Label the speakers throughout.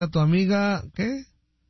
Speaker 1: a tu amiga, ¿qué?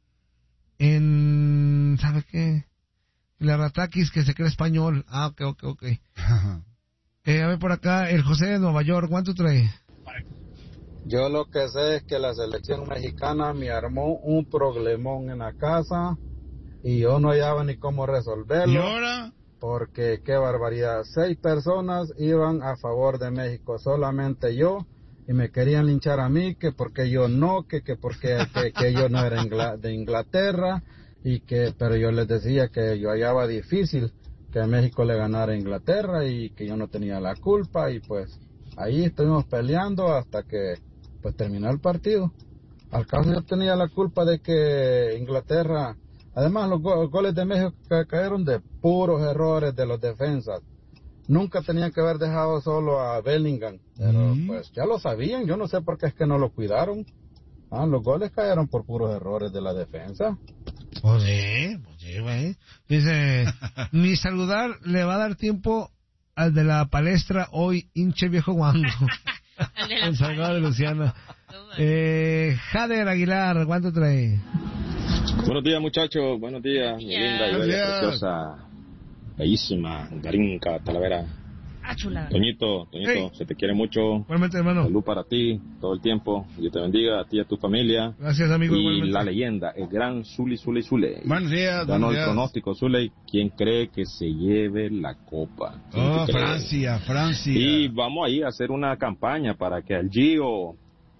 Speaker 1: ¿Sabe qué? La Ratakis, que se cree español. Ok. A ver por acá, el José de Nueva York, ¿cuánto trae?
Speaker 2: Yo lo que sé es que la selección mexicana me armó un problemón en la casa y yo no hallaba ni cómo resolverlo.
Speaker 3: ¿Y ahora?
Speaker 2: Porque qué barbaridad, 6 personas iban a favor de México, solamente yo, y me querían linchar a mí, que porque yo no, que porque que yo no era de Inglaterra, pero yo les decía que yo hallaba difícil que México le ganara a Inglaterra y que yo no tenía la culpa, y pues ahí estuvimos peleando hasta que pues terminó el partido. Al caso yo tenía la culpa de que Inglaterra, además los goles de México cayeron de puros errores de los defensas. Nunca tenían que haber dejado solo a Bellingham, pero pues ya lo sabían, yo no sé por qué es que no lo cuidaron. Los goles cayeron por puros errores de la defensa.
Speaker 1: Pues sí, güey. Dice, ni saludar le va a dar tiempo al de la palestra hoy, hinche viejo guango. En Salvador de Luciana. Jader Aguilar, ¿cuánto trae?
Speaker 4: Buenos días, muchachos. Buenos días, mi linda y bella, preciosa, bellísima, Darinka Talavera.
Speaker 5: Chula.
Speaker 4: Toñito,
Speaker 1: Hey.
Speaker 4: se te quiere mucho.
Speaker 1: Igualmente, hermano.
Speaker 4: Salud para ti todo el tiempo. Dios te bendiga, a ti y a tu familia.
Speaker 1: Gracias, amigo.
Speaker 4: Y
Speaker 1: igualmente.
Speaker 4: la leyenda, el gran Zuli.
Speaker 3: Buenos días,
Speaker 4: Ganó
Speaker 3: buenos
Speaker 4: el
Speaker 3: días.
Speaker 4: pronóstico, Zuli. ¿Quién cree que se lleve la copa? ¿Quién cree?
Speaker 3: Francia.
Speaker 4: Y vamos ahí a hacer una campaña para que al Gio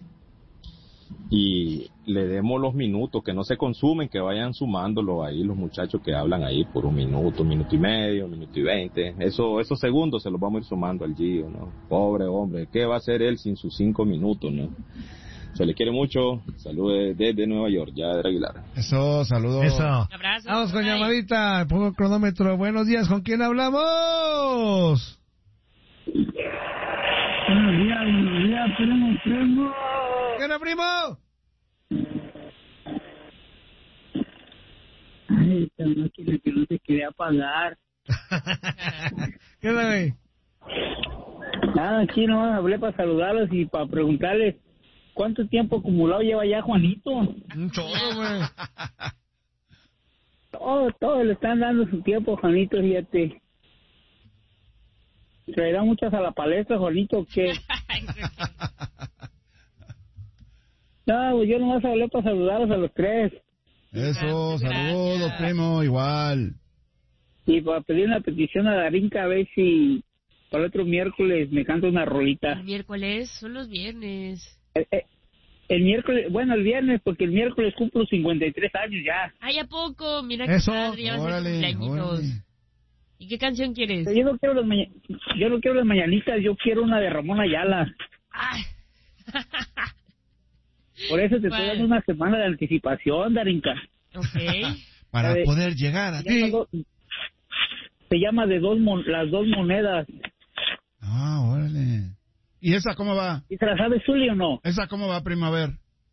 Speaker 4: y le demos los minutos, que no se consumen, que vayan sumándolo ahí los muchachos que hablan ahí por un minuto y medio, 1:20. Esos segundos se los vamos a ir sumando al Gio, ¿no? Pobre hombre, ¿qué va a hacer él sin sus 5 minutos, no? Se le quiere mucho. Saludos desde Nueva York, Jader Aguilar.
Speaker 3: Eso, saludos.
Speaker 1: Eso.
Speaker 5: Abrazo.
Speaker 1: Vamos con
Speaker 5: Bye.
Speaker 1: llamadita, pongo el cronómetro. Buenos días, ¿con quién hablamos?
Speaker 6: Buenos días, primo.
Speaker 1: ¿Qué era, primo?
Speaker 6: Ay, esta máquina que no se quería apagar.
Speaker 1: ¿Qué era, güey?
Speaker 6: Nada, aquí no hablé para saludarlos y para preguntarles cuánto tiempo acumulado lleva ya Juanito.
Speaker 1: Un chorro, güey.
Speaker 6: Todo le están dando su tiempo, Juanito, fíjate. ¿Traerá muchas a la palestra, Juanito, o qué? No, pues yo nomás hablé para saludarlos a los tres.
Speaker 3: Eso,
Speaker 5: Gracias.
Speaker 3: saludos, primo, igual.
Speaker 6: Y para pedir una petición a Darinka, a ver si para el otro miércoles me canta una rolita.
Speaker 5: El miércoles, son los viernes.
Speaker 6: El miércoles, bueno, el viernes, porque el miércoles cumplo 53 años ya.
Speaker 5: Ay, ¿a poco? Mira
Speaker 1: Eso,
Speaker 5: qué padre, ya va a ser
Speaker 3: Órale.
Speaker 5: cumpleañitos. ¿Y qué canción quieres?
Speaker 6: Yo no quiero las mañanitas, yo quiero una de Ramón Ayala.
Speaker 5: Ay.
Speaker 6: Por eso te estoy
Speaker 5: ¿Cuál?
Speaker 6: dando una semana de anticipación, Darinka.
Speaker 5: Ok.
Speaker 3: Para
Speaker 6: A ver,
Speaker 3: poder llegar a ti.
Speaker 6: Se llama las dos monedas.
Speaker 3: Órale. ¿Y esa cómo va?
Speaker 6: ¿Y se la sabe Zuli o no?
Speaker 3: ¿Esa cómo va, primo? A ver.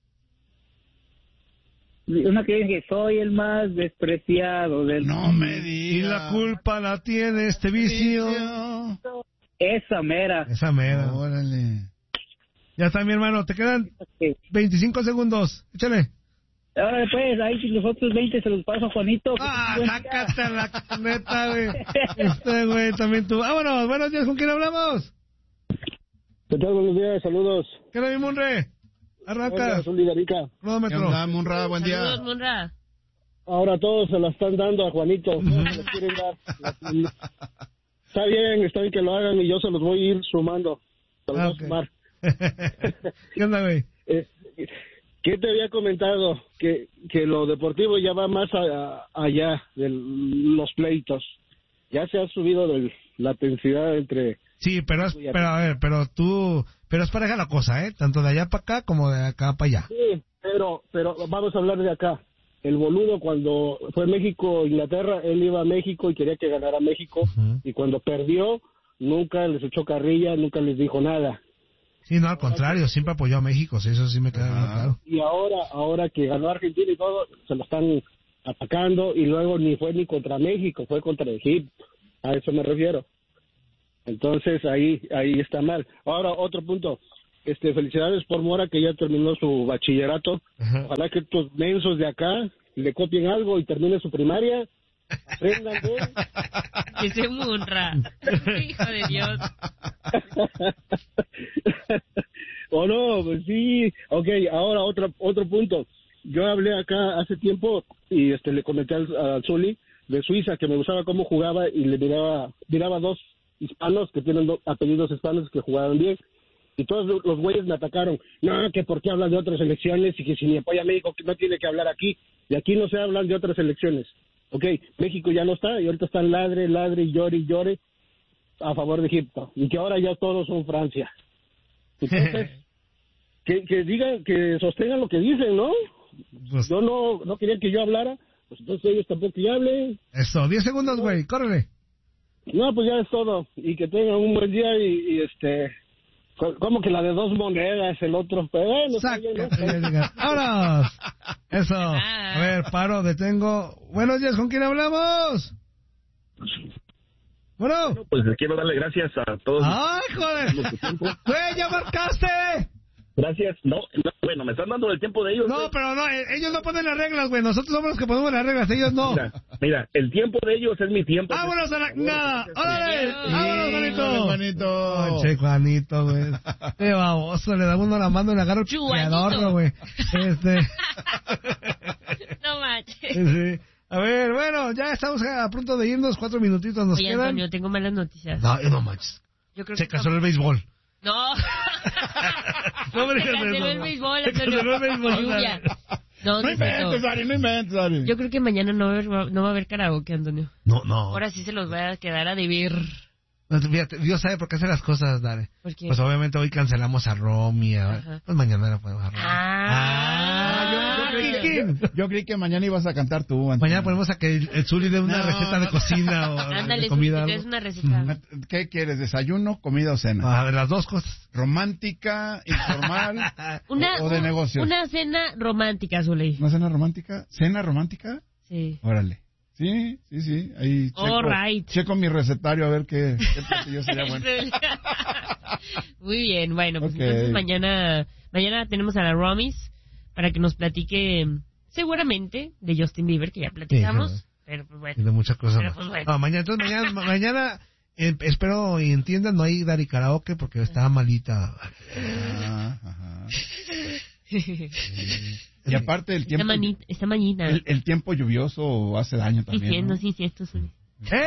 Speaker 6: Una que dice que soy el más despreciado del...
Speaker 3: No me
Speaker 1: Y
Speaker 3: digas.
Speaker 1: la culpa la tiene este vicio.
Speaker 6: Esa mera.
Speaker 1: Esa mera.
Speaker 3: Órale.
Speaker 1: Ya está, mi hermano, te quedan
Speaker 6: Sí.
Speaker 1: 25 segundos. Échale.
Speaker 6: Ahora después, ahí los otros 20 se los paso a Juanito.
Speaker 1: Sácate la neta, güey. Güey, también tú. Vámonos, buenos días, ¿con quién hablamos?
Speaker 7: ¿Qué tal? Buenos días, saludos.
Speaker 1: ¿Qué le vimos, Munre? Arranca.
Speaker 7: Son Ligarica.
Speaker 3: ¿Qué
Speaker 1: Cronómetro.
Speaker 3: onda, Munra? Buen día.
Speaker 5: Saludos, Munra.
Speaker 7: Ahora todos se la están dando a Juanito. Todos se las quieren dar. Está bien que lo hagan y yo se los voy a ir sumando. Se los voy
Speaker 1: Ok.
Speaker 7: a sumar.
Speaker 1: ¿Qué onda, güey?
Speaker 7: ¿Qué te había comentado? Que lo deportivo ya va más allá de los pleitos. Ya se ha subido la tensidad entre...
Speaker 1: Sí, pero es pareja la cosa, ¿eh? Tanto de allá para acá como de acá para allá.
Speaker 7: Sí, pero vamos a hablar de acá. El boludo cuando fue México-Inglaterra, él iba a México y quería que ganara México.
Speaker 1: Ujú.
Speaker 7: Y cuando perdió, nunca les echó carrilla, nunca les dijo nada.
Speaker 1: Sí, no, al contrario, siempre apoyó a México, sí, eso sí me queda bien claro.
Speaker 7: Y ahora que ganó Argentina y todo, se lo están atacando y luego ni fue ni contra México, fue contra Egipto. A eso me refiero. Entonces ahí está mal. Ahora otro punto. felicidades por Mora, que ya terminó su bachillerato.
Speaker 1: Ajá.
Speaker 7: Ojalá que estos mensos de acá le copien algo y termine su primaria. Aprendan de él.
Speaker 5: Que se munra. Hijo de Dios.
Speaker 7: O no, pues sí. Ok, ahora otro punto. Yo hablé acá hace tiempo y le comenté al Zuli de Suiza que me gustaba cómo jugaba y le miraba dos hispanos que tienen apellidos hispanos que jugaban bien. Y todos los güeyes me atacaron. No, que por qué hablan de otras elecciones y que si mi apoya a México que no tiene que hablar aquí. Y aquí no se hablan de otras elecciones. Ok, México ya no está y ahorita están ladre y llore a favor de Egipto. Y que ahora ya todos son Francia. Entonces, que digan, que sostengan lo que dicen, ¿no?
Speaker 1: Pues,
Speaker 7: Yo no quería que yo hablara, pues entonces ellos tampoco que hablen.
Speaker 1: eso, 10 segundos, güey, córrele.
Speaker 7: No, pues ya es todo. Y que tengan un buen día y como que la de dos monedas, el otro. Pero bueno, está bien, ¿no?
Speaker 1: ¡Vámonos! Eso. A ver, paro, detengo. Buenos días, ¿con quién hablamos? Bueno.
Speaker 8: Pues les quiero darle gracias a todos.
Speaker 1: ¡Ay, joder! ¡Güey, ya marcaste!
Speaker 8: Gracias. No, bueno, me están dando el tiempo de ellos.
Speaker 1: No, pero no, ellos no ponen las reglas, güey. Nosotros somos los que ponemos las reglas, ellos no.
Speaker 8: Mira, el tiempo de ellos es mi tiempo.
Speaker 1: ¡Vámonos a la... ¡Nada! ¡Órale! ¡Vámonos, Juanito!
Speaker 3: Juanito.
Speaker 1: Che, Juanito, güey. Qué baboso, le da uno la mano y le agarra el pedorro, güey.
Speaker 5: No manches.
Speaker 1: Sí. A ver, bueno, ya estamos a punto de irnos, 4 minutitos nos
Speaker 5: Oye,
Speaker 1: quedan.
Speaker 5: Antonio, tengo malas noticias.
Speaker 1: No manches.
Speaker 5: Yo creo
Speaker 1: Se
Speaker 5: que
Speaker 1: canceló el béisbol.
Speaker 5: No.
Speaker 1: No me
Speaker 5: Se
Speaker 1: digas
Speaker 5: canceló
Speaker 1: eso.
Speaker 5: el béisbol,
Speaker 1: Se
Speaker 5: Antonio.
Speaker 1: canceló el béisbol,
Speaker 5: Por lluvia. No,
Speaker 3: No inventes, Ari, no inventes, Ari.
Speaker 5: Yo creo que mañana no va a haber karaoke, Antonio.
Speaker 1: No.
Speaker 5: Ahora sí se los voy a quedar a deber.
Speaker 1: No, fíjate, Dios sabe por qué hace las cosas, Dale.
Speaker 5: ¿Por qué?
Speaker 1: Pues obviamente hoy cancelamos a Romy.
Speaker 5: Ajá.
Speaker 1: Pues mañana la podemos a Romy.
Speaker 3: Yo creí que mañana ibas a cantar tú, Antonio.
Speaker 1: Mañana ponemos a que el Zuli dé una receta de cocina o
Speaker 5: Ándale,
Speaker 1: de comida.
Speaker 5: es una receta.
Speaker 3: ¿Qué quieres? ¿Desayuno, comida o cena?
Speaker 1: A ver, las dos cosas.
Speaker 3: ¿Romántica, informal o de negocios?
Speaker 5: Una cena romántica, Zuley.
Speaker 3: ¿Una cena romántica? ¿Cena romántica?
Speaker 5: Sí.
Speaker 3: Órale. Sí. Ahí
Speaker 5: All right.
Speaker 3: checo mi recetario a ver qué platillo sería bueno.
Speaker 5: Muy bien, bueno, pues
Speaker 3: Okay.
Speaker 5: entonces mañana tenemos a la Romis para que nos platique seguramente de Justin Bieber, que ya platicamos,
Speaker 1: Sí,
Speaker 5: pero pues
Speaker 1: Y
Speaker 5: bueno.
Speaker 1: de muchas cosas
Speaker 5: Pero
Speaker 1: más.
Speaker 5: pues bueno.
Speaker 1: No, mañana espero y entiendan, no hay Dari Karaoke porque está malita.
Speaker 3: Ajá. Y aparte el tiempo...
Speaker 5: Está mañana.
Speaker 3: El tiempo lluvioso hace daño también, ¿no?
Speaker 5: Sí, esto es un...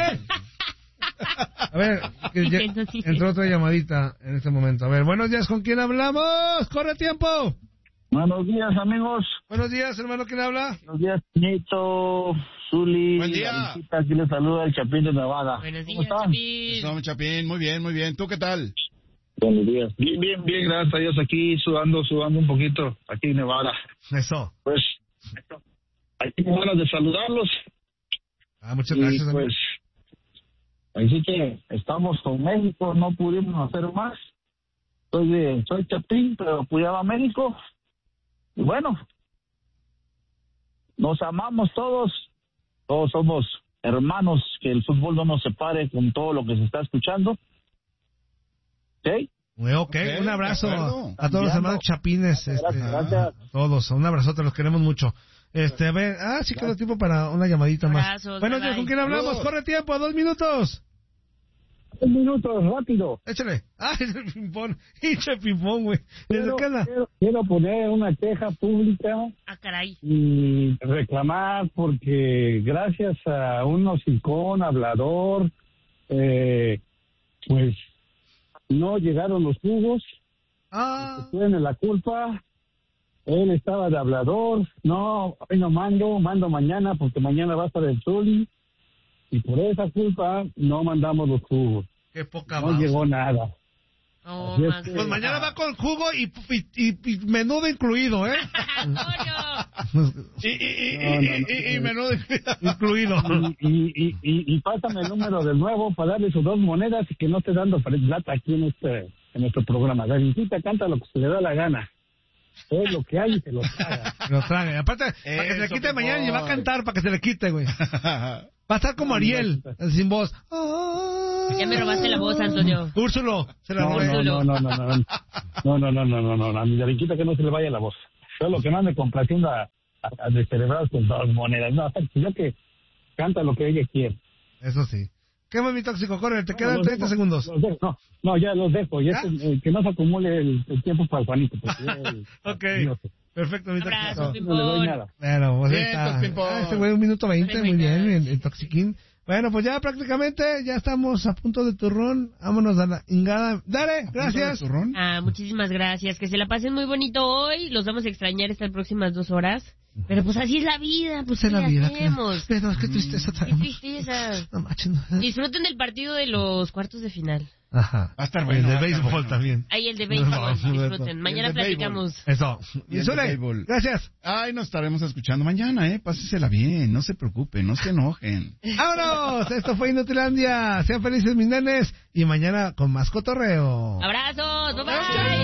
Speaker 1: A ver, entró otra llamadita en este momento. A ver, buenos días, ¿con quién hablamos? ¡Corre tiempo!
Speaker 6: Buenos días, amigos.
Speaker 1: Buenos días, hermano, ¿quién habla?
Speaker 6: Buenos días, Nito, Zuli.
Speaker 3: Buen día.
Speaker 6: Alicita, aquí les saluda el Chapín de Nevada.
Speaker 5: Buenos
Speaker 6: ¿Cómo
Speaker 5: días,
Speaker 6: están?
Speaker 5: Chapín.
Speaker 3: Estamos, Chapín, muy bien. ¿Tú qué tal?
Speaker 6: Buenos días. Bien, gracias a Dios. Aquí sudando un poquito, aquí en Nevada.
Speaker 1: Eso.
Speaker 6: Pues, aquí tengo ganas de saludarlos.
Speaker 1: Muchas
Speaker 6: Y
Speaker 1: gracias.
Speaker 6: pues, así que estamos con México, no pudimos hacer más. Soy Chapín, pero apoyaba a México. Y bueno, nos amamos todos somos hermanos, que el fútbol no nos separe con todo lo que se está escuchando. ¿Sí?
Speaker 1: Ok, un abrazo a todos los hermanos chapines.
Speaker 6: Gracias.
Speaker 1: A todos, un abrazote, los queremos mucho. A ver, sí quedó tiempo para una llamadita más.
Speaker 5: Abrazos,
Speaker 1: Buenos
Speaker 5: bye,
Speaker 1: días, ¿con
Speaker 5: bye.
Speaker 1: quién hablamos? Corre tiempo, 2 minutos.
Speaker 6: 2 minutos, rápido.
Speaker 1: Échale. Es el ping-pong. Hincha el ping-pong, güey. ¿Desde qué anda?
Speaker 6: Quiero poner una queja pública
Speaker 5: Ah, caray.
Speaker 6: y reclamar porque gracias a un hocicón, hablador, pues no llegaron los jugos, tiene la culpa, él estaba de hablador, no, hoy no mando mañana porque mañana va a estar el Zuli y por esa culpa no mandamos los jugos,
Speaker 1: Qué poca
Speaker 6: no
Speaker 1: más.
Speaker 6: llegó nada.
Speaker 5: Oh,
Speaker 6: Así es
Speaker 5: man.
Speaker 6: que-
Speaker 1: Pues mañana va con jugo y menudo incluido, ¿eh?
Speaker 5: Antonio.
Speaker 1: Y menudo incluido.
Speaker 6: Y pásame el número del nuevo para darle sus 2 monedas y que no esté dando plata aquí en nuestro programa. La visita canta lo que se le da la gana. Es lo que hay y se lo paga.
Speaker 1: Lo trague. Aparte, para que se le
Speaker 3: Eso,
Speaker 1: quite
Speaker 3: por
Speaker 1: mañana y va a
Speaker 3: favor.
Speaker 1: cantar para que se le quite, güey. Va a estar como Ariel, sin voz.
Speaker 5: Ya me robaste la voz, Antonio.
Speaker 1: Úrsulo, se la robé.
Speaker 6: No, a mi Darinquita que no se le vaya la voz. Yo lo que más me complaciendo a descerebrados con 2 monedas. No, yo que canta lo que ella quiere.
Speaker 1: Eso sí. ¿Qué más, mi tóxico? Corre, te quedan 30 segundos.
Speaker 6: Ya los dejo. Ya que no se acumule el tiempo para Juanito.
Speaker 1: Ok. Perfecto, mi tóxico.
Speaker 6: No le doy nada.
Speaker 1: Bueno, pues está. Este güey, 1 minuto 20, muy bien, el toxiquín. Bueno, pues ya prácticamente ya estamos a punto de turrón. Vámonos a la ingada. Dale, gracias.
Speaker 5: Muchísimas gracias. Que se la pasen muy bonito hoy. Los vamos a extrañar estas próximas 2 horas. Pero pues así es la vida, pues
Speaker 1: es la vida.
Speaker 5: Hacemos?
Speaker 1: Qué tristeza tenemos.
Speaker 5: Qué tristeza.
Speaker 1: No manches.
Speaker 5: Disfruten del partido de los cuartos de final.
Speaker 1: Ajá.
Speaker 3: Va a estar bueno.
Speaker 1: El de béisbol también.
Speaker 5: Ahí el de béisbol, disfruten. Mañana platicamos.
Speaker 1: Eso. Y Zule, gracias.
Speaker 3: Ay, nos estaremos escuchando mañana, Pásesela bien, no se preocupen, no se enojen.
Speaker 1: ¡Vámonos! Esto fue Inutilandia. Sean felices mis nenes y mañana con más cotorreo.
Speaker 5: ¡Abrazos! ¡Bye, bye!